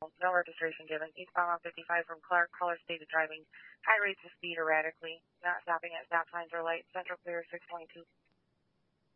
vehicle, no registration given. Eastbound on 55 from Clark, caller stated driving high rates of speed erratically, not stopping at stop signs or lights. Central clear 622.